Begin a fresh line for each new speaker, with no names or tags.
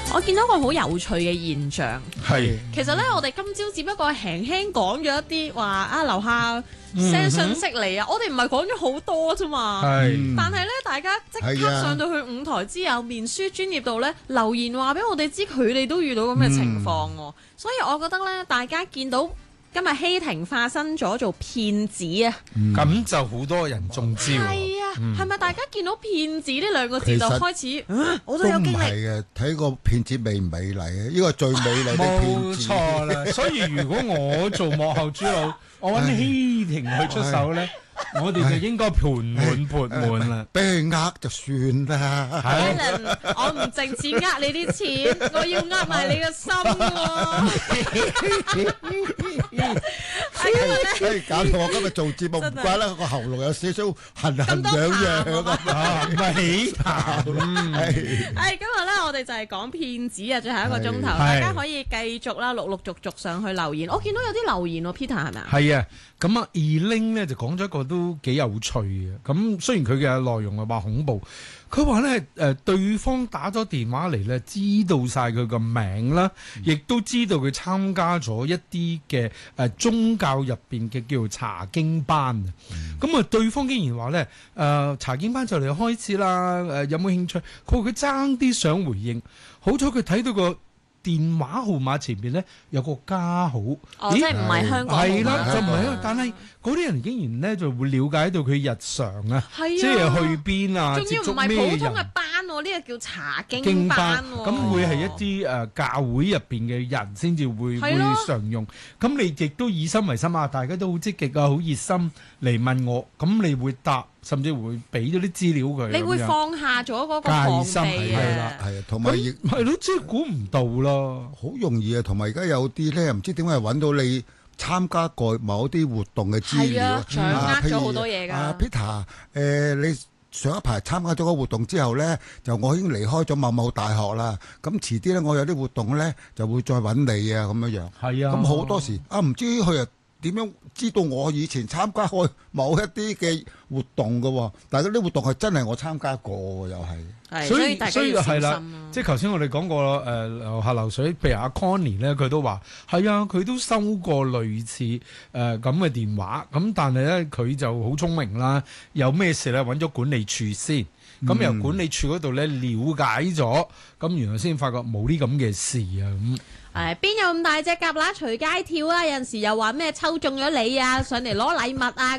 我見到一個好有趣嘅現象，
係
其實咧，我哋今朝只不過輕輕講咗一啲話啊，樓下 send 信息嚟啊，我哋唔係講咗好多啫嘛。
係，
但係咧，大家即刻上到去舞台之友面書專頁度咧留言話俾我哋知，佢哋都遇到咁嘅情況喎。所以我覺得咧，大家見到今日希婷化身咗做騙子啊，
咁就好多人中招。
係啊，係咪大家見到騙子呢兩個字就開始？我都有經歷。
都唔係嘅，睇個騙子美唔美麗啊！呢個最美麗的騙子。
冇錯啦，所以如果我做幕後主腦，我揾希婷去出手咧，我哋就應該盤滿缽滿啦。
俾佢呃就算啦。
Alan，我唔淨止呃你啲錢，我要呃埋你個心喎。
所以搞到我今日做節目唔怪啦，個喉嚨有少少痕痕癢癢啊！
唔係起痰。
今日咧，我哋就係講騙子啊，最後一個鐘頭，大家可以繼續啦，陸續上去留言。我見到有啲留言喎，Peter 係咪啊？
係啊，咁啊，Eling 咧就講咗一個都幾有趣嘅。咁雖然佢嘅內容係話恐怖，佢話咧對方打咗電話嚟咧，知道晒佢個名啦，亦都知道佢參加咗一啲嘅宗教入邊嘅叫做查經班啊。咁啊，對方竟然話咧查經班就嚟開始啦，有冇興趣？佢話佢爭啲想回應，好彩佢睇到個電話號碼前邊咧有個加號，
即係唔係香港號碼？
係啦，就唔係，但係嗰啲人竟然咧就會了解到佢日常啊，即係去邊啊，
仲要唔係普通嘅班喎，呢個叫查經班喎。
咁會係一啲教會入邊嘅人先至會常用。咁你亦都以心為心啊，大家都好積極啊，好熱心嚟問我，咁你會答，甚至會俾咗啲資料佢。
你會放下咗嗰個防備啊，
係啊，同埋亦
係咯，即係估唔到咯，
好容易啊。同埋而家有啲咧，唔知點解揾到你參加過某啲活動嘅資料，
掌握咗好多嘢㗎。
Peter，你上一排參加咗個活動之後咧，就我已經離開咗某某大學啦。咁遲啲咧，我有啲活動咧就會再揾你啊，咁樣樣。係啊，咁好多時唔知佢又點樣知道我以前參加過某一啲嘅活動嘅喎？但係嗰啲活動係真係我參加過喎，又係。
所以大家要小心啦。
即係頭先我哋講過樓下流水，譬如阿 Connie 咧，佢都話係啊，佢都收過類似咁嘅電話，咁但係咧佢就好聰明啦，有咩事咧揾咗管理處先，咁由管理處嗰度咧了解咗，咁原來先發覺冇啲咁嘅事啊咁。
邊有咁大隻蛤乸隨街跳啊？有陣時又話咩抽中咗你啊，上嚟攞禮物啊！